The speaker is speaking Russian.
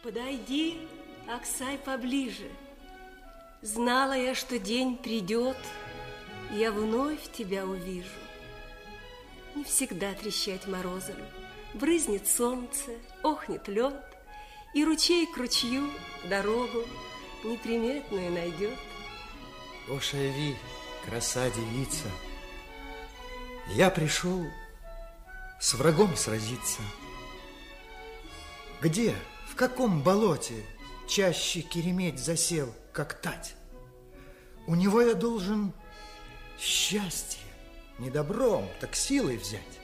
Подойди, Аксай, поближе. Знала я, что день придет, я вновь тебя увижу. Не всегда трещать морозом, брызнет солнце, охнет лед, и ручей к ручью дорогу неприметную найдет. О, Шайви, краса девица, я пришел с врагом сразиться. Где, в каком болоте чаще Керемет засел, как тать? У него я должен счастье не добром, так силой взять.